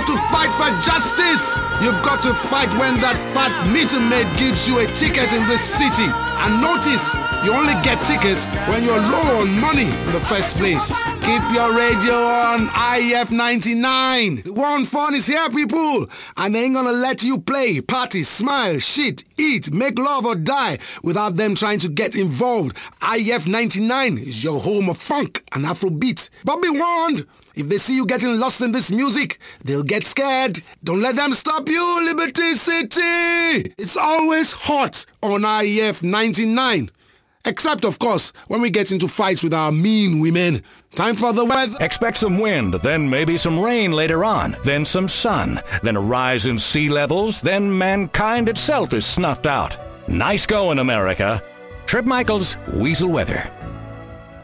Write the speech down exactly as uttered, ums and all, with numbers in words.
got to fight for justice. You've got to fight when that fat meter maid gives you a ticket in the city. And notice, you only get tickets when you're low on money in the first place. Keep your radio on I F ninety-nine. The one fun is here, people. And they ain't gonna let you play, party, smile, shit, eat, make love or die without them trying to get involved. I F ninety-nine is your home of funk and Afrobeat. But be warned, if they see you getting lost in this music, they'll get scared. Don't let them stop you, Liberty City. It's always hot on I F ninety-nine. Except, of course, when we get into fights with our mean women. Time for the weather. Expect some wind, then maybe some rain later on, then some sun, then a rise in sea levels, then mankind itself is snuffed out. Nice going, America. Trip Michaels, Weasel Weather.